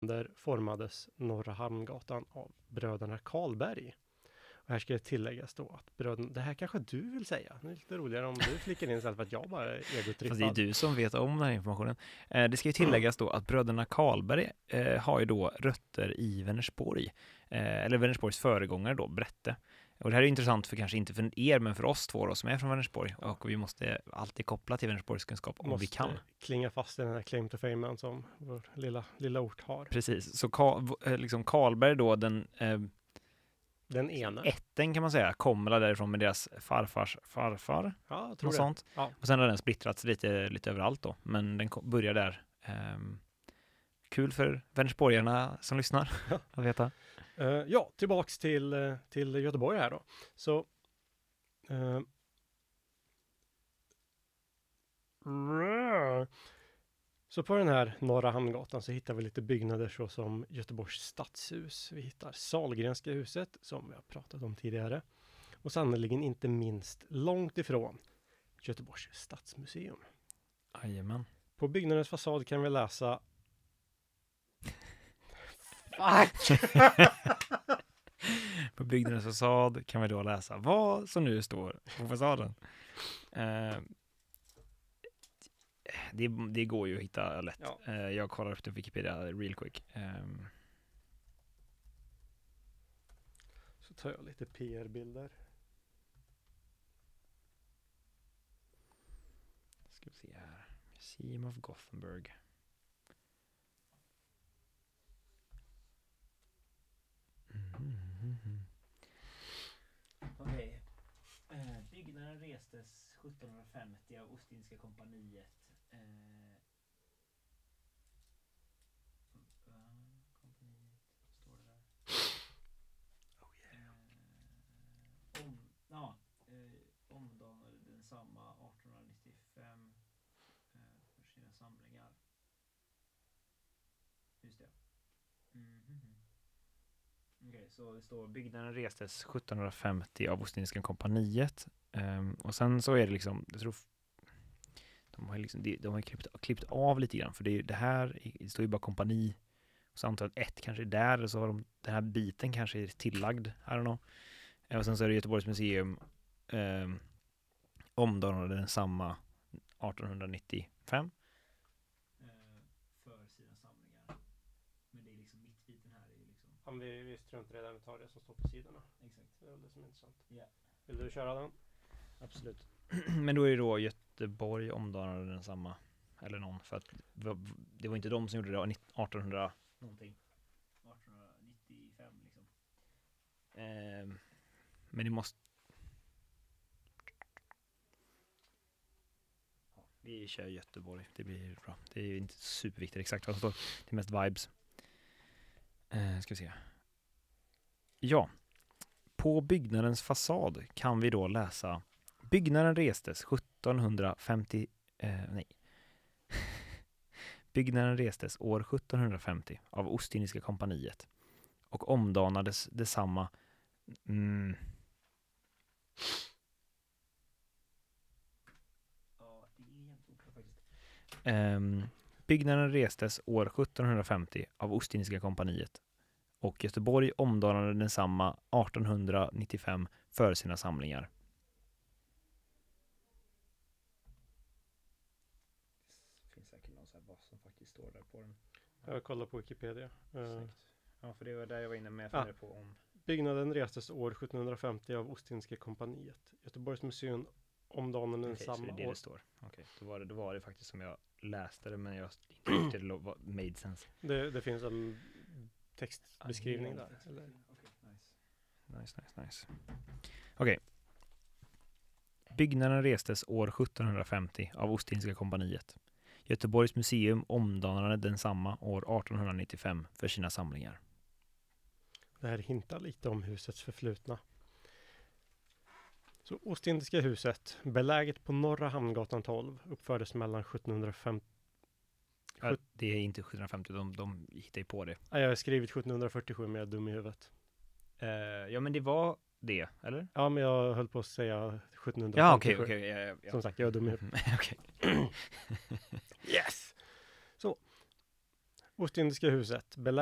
Där formades Norra Hamngatan av bröderna Karlberg. Och här ska det tilläggas då att det här kanske du vill säga. Det är lite roligare om du flickar in istället för att jag bara är egotrippad. Fast det är du som vet om den här informationen. Det ska ju tilläggas då att bröderna Karlberg har ju då rötter i Vänersborg. Eller Vänersborgs föregångare då, Brätte. Och det här är intressant för kanske inte för er, men för oss två då, som är från Vänersborg. Och vi måste alltid koppla till Vänersborgs kunskap om vi kan. Klinga fast i den här claim to fame som vår lilla ort har. Precis, så Karlberg då, den ena. Ätten kan man säga, kommer därifrån med deras farfars farfar. Ja, tror det. Sånt. Ja. Och sen har den splittrats lite överallt då. Men den börjar där. Kul för Vänersborgarna som lyssnar att veta. Ja, tillbaks till Göteborg här då. Så på den här Norra Hamngatan så hittar vi lite byggnader så som Göteborgs stadshus. Vi hittar Sahlgrenska huset som vi har pratat om tidigare. Och sannoliken inte minst långt ifrån Göteborgs stadsmuseum. Jajamän. På byggnadens fasad kan vi läsa Fuck! På byggnadens fasad kan vi då läsa vad som nu står på fasaden. Det går ju att hitta lätt. Ja. Jag kollar upp det på Wikipedia real quick. Så tar jag lite PR-bilder. Ska vi se här. Museum of Gothenburg. Okej. Byggnaden restes 1750 av Ostindiska kompaniet. Omdanade densamma 1895 för sina samlingar. Just det. Okej, så det står byggnaden restes 1750 av Ostindiska kompaniet. Och sen så är det liksom, jag tror de har klippt av lite grann, för det här det står ju bara kompani. Och så antar jag att ett kanske är där, och så har den här biten kanske är tillagd, I don't know. Och sen så är det Göteborgs museum omdanade den samma 1895 för sina samlingar. Men det är liksom mittbiten här är liksom... Ja, vi struntar redan, vi tar det som står på sidorna. Exakt. Det är det som är intressant. Yeah. Vill du köra den? Absolut. Men då är det då Göteborg omdanade den samma, eller någon, för att det var inte de som gjorde det 1800 någonting. 1895 liksom. Men det måste... Ja, vi kör Göteborg. Det blir bra. Det är inte superviktigt exakt vad som står. Det är mest vibes. Ska vi se. Ja. På byggnadens fasad kan vi då läsa: byggnaden restes 1750... Byggnaden restes år 1750 av Ostindiska kompaniet och omdanades detsamma byggnaden restes år 1750 av Ostindiska kompaniet och Göteborg omdanade densamma 1895 för sina samlingar. Det finns säkert någon så här vad som faktiskt står där på den. Jag kollar på Wikipedia. Ja, för det var där jag var inne med funderade på om... Byggnaden restes år 1750 av Ostindiska kompaniet. Göteborgs museum omdanade densamma år. Det står. Okej, då var det faktiskt som jag läste det, men jag inte tyckte det made sense. Det finns en textbeskrivning där. Eller? Nice. Okej. Byggnaden restes år 1750 av Ostindiska kompaniet. Göteborgs museum omdanade densamma år 1895 för sina samlingar. Det här hintar lite om husets förflutna. Så Ostindiska huset, beläget på Norra Hamngatan 12, uppfördes mellan 1750... Det är inte 1750, de hittar ju på det. Jag har skrivit 1747, men jag är dum i huvudet. Ja, men det var det, eller? Ja, men jag höll på att säga 1757. Ja, okej. Ja. Som sagt, jag är dum i huvudet. Okej. Yes! Så. Ostindiska huset,